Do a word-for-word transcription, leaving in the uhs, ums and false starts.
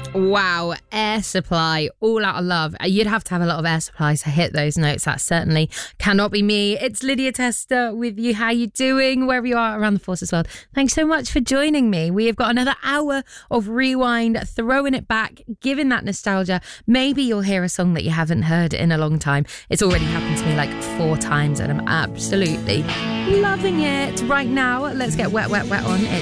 Wow, Air Supply, All Out of Love. You'd have to have a lot of Air Supply to hit those notes. That certainly cannot be me. It's Lydia Tester with you. How you doing? Wherever you are around the Forces world. Thanks so much for joining me. We have got another hour of rewind, throwing it back, giving that nostalgia. Maybe you'll hear a song that you haven't heard in a long time. It's already happened to me like four times and I'm absolutely loving it. Right now, let's get wet, wet, wet on. It's